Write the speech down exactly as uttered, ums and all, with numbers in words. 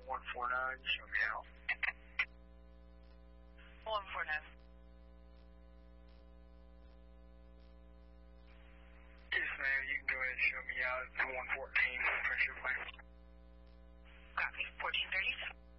one four nine, show me out. one four nine. Yes, ma'am, you can go ahead and show me out at one fourteen, pressure plane. Copy, fourteen thirty.